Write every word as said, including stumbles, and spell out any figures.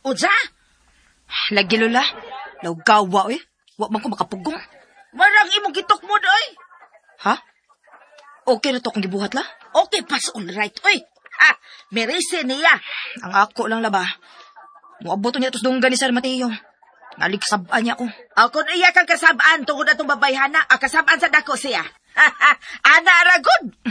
Unsa? Lagi, Lola. Laugawa, eh. Wa man ko makapugong. Marang imong gitok mo, oy. Ha? Okay na to akong gibuhat, la? Okay, pass all right, oy. Ha, merise niya. Ang ako lang, laba. Muabot niya tos dunggan ni Sir Mateo. Naligkasabaan niya ako. O, kung iya kang kasabaan tungod atong babayhana, ang kasabaan sa dako siya. Ana, Aragod.